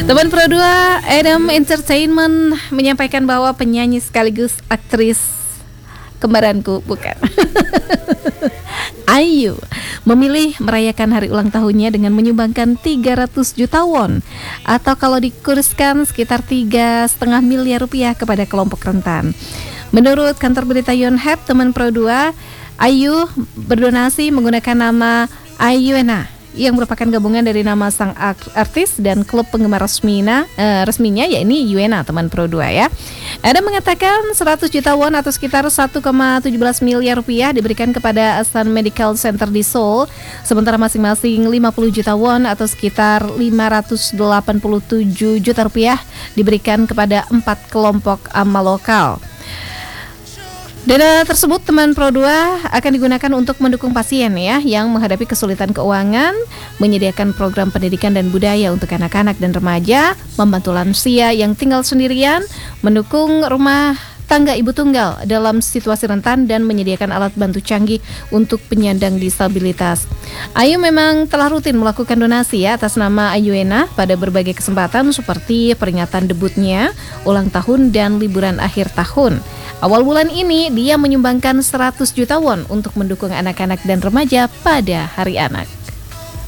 Teman Pro 2 Adam Entertainment menyampaikan bahwa penyanyi sekaligus aktris kembaranku, bukan, Ayu memilih merayakan hari ulang tahunnya dengan menyumbangkan 300 juta won atau kalau dikurskan sekitar 3,5 miliar rupiah kepada kelompok rentan. Menurut kantor berita Yonhap, teman Pro 2, Ayu berdonasi menggunakan nama Ayuena yang merupakan gabungan dari nama sang artis dan klub penggemar resminya yakni Yuena, teman Pro 2 ya. Ada mengatakan 100 juta won atau sekitar 1,17 miliar rupiah diberikan kepada Asan Medical Center di Seoul, sementara masing-masing 50 juta won atau sekitar 587 juta rupiah diberikan kepada 4 kelompok amal lokal. Dana tersebut, teman Pro 2, akan digunakan untuk mendukung pasien ya yang menghadapi kesulitan keuangan, menyediakan program pendidikan dan budaya untuk anak-anak dan remaja, membantu lansia yang tinggal sendirian, mendukung rumah tangga ibu tunggal dalam situasi rentan dan menyediakan alat bantu canggih untuk penyandang disabilitas. Ayu memang telah rutin melakukan donasi ya atas nama Ayuena pada berbagai kesempatan seperti peringatan debutnya, ulang tahun dan liburan akhir tahun. Awal bulan ini dia menyumbangkan 100 juta won untuk mendukung anak-anak dan remaja pada Hari Anak.